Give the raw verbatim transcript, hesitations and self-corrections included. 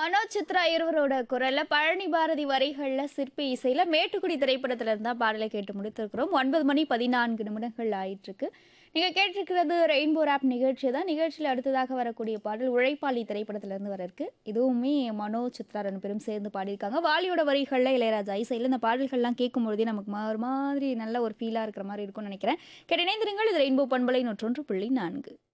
மனோஜ் சித்ரா இருவரோட குரல்ல பழனி பாரதி வரிகள்ல சிற்பி இசையில மேட்டுக்குடி திரைப்படத்துல இருந்தா பாடலை கேட்டு முடித்திருக்கிறோம். ஒன்பது மணி பதினான்கு நிமிடங்கள் ஆயிட்டு இருக்கு. நீங்க கேட்டிருக்கிறது ரெயின்போ ராப் நிகழ்ச்சி தான். நிகழ்ச்சியில் அடுத்ததாக வரக்கூடிய பாடல் உழைப்பாளி திரைப்படத்துல இருந்து வர இருக்கு. இதுவுமே மனோஜ் சித்ரா ரெண்டு பேரும் சேர்ந்து பாடியிருக்காங்க. வாலியோட வரிகள்ல இளையராஜா இசையில இந்த பாடல்கள்லாம் கேட்கும் பொழுதே நமக்கு மா- ஒரு மாதிரி நல்ல ஒரு ஃபீலா இருக்கிற மாதிரி இருக்கும்னு நினைக்கிறேன். கேட்டு இணைந்திருங்கள். இது ரெயின்போ பண்பலை நூற்றொன்று புள்ளி நான்கு.